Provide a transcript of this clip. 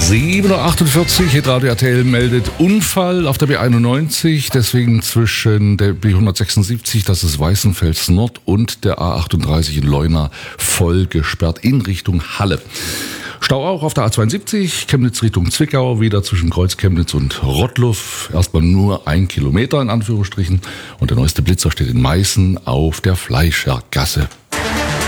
7.48 Uhr, Hitradio RTL meldet Unfall auf der B91, deswegen zwischen der B176, das ist Weißenfels Nord, und der A38 in Leuna voll gesperrt in Richtung Halle. Stau auch auf der A72, Chemnitz Richtung Zwickau, wieder zwischen Kreuz Chemnitz und Rottluff. Erstmal nur 1 Kilometer in Anführungsstrichen. Und der neueste Blitzer steht in Meißen auf der Fleischergasse.